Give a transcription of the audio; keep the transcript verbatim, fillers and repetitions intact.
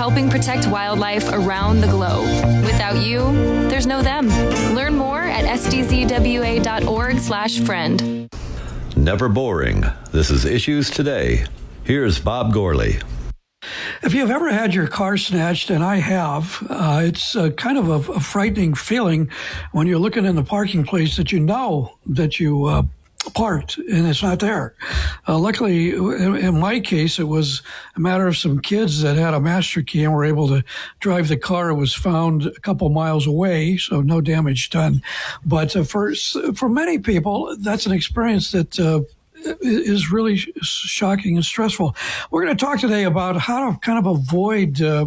helping protect wildlife around the globe. Without you, there's no them. Learn more at s d z w a dot org slash friend. Never boring. This is Issues Today. Here's Bob Gorley. If you've ever had your car snatched, and I have, uh, it's uh, kind of a, a frightening feeling when you're looking in the parking place that you know that you uh, parked and it's not there. Uh, luckily, in, in my case, it was a matter of some kids that had a master key and were able to drive the car. It was found a couple miles away, so no damage done. But uh, for for many people, that's an experience that uh, is really shocking and stressful. We're going to talk today about how to kind of avoid uh,